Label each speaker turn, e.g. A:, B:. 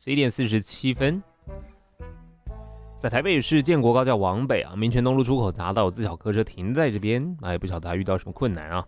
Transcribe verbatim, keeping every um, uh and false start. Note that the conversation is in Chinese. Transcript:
A: 十一点四十七分，在台北市建国高架往北啊，民权东路出口匝道有自小客车停在这边，哎，不晓得他遇到什么困难啊。